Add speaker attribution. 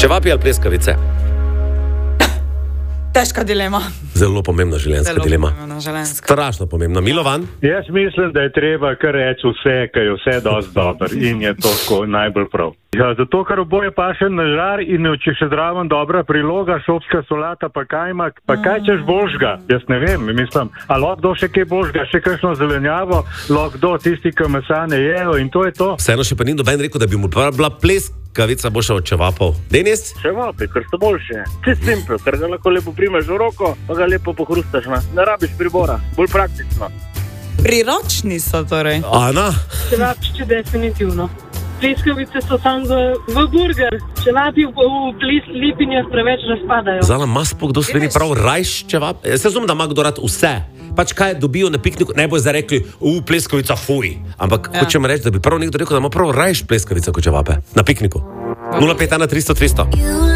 Speaker 1: Čevapi ali pleskavice?
Speaker 2: Težka dilema.
Speaker 1: Zelo pomembna življenjska dilema. Strašno pomembna. Milovan?
Speaker 3: Jaz mislim, da je treba kar reči vse, ker je vse dosti dobro in je to tako najbolj prav. Ja, zato, ker oboje paše na žar in če še zraven dobra priloga, šopska solata pa kajmak, pa kaj češ božga? Jaz ne vem, mislim, a lahko kdo še kaj božga, še kakšno zelenjavo, lahko kdo tisti, ki mesa ne jejo in to je to.
Speaker 1: Vseeno še pa ni noben rekel, da bi mu bila pleskavica boljša od čevapov. Denis?
Speaker 4: Čevapi, ker so boljše. Čist simpel, ker ga lahko lepo primeš v roko, pa ga lepo pohrustaš. Ne rabiš pribora, bolj praktično.
Speaker 2: Priročni so torej.
Speaker 1: Ana?
Speaker 5: Čevapčiči definitivno. Pleskavice so samo v burger. Čevapi v lipinjah preveč razpadajo.
Speaker 1: Zala, ima sploh kdo Sloveniji prav rajš čevap? Jaz razumem, da ima kdo rad vse. Pač kaj dobijo na pikniku, ne bo zdaj rekli, pleskavica fuj. Ampak hočem reči, da bi prav nekdo rekel, da ima prav rajš pleskavica kot čevape. Na pikniku. 051 300 300.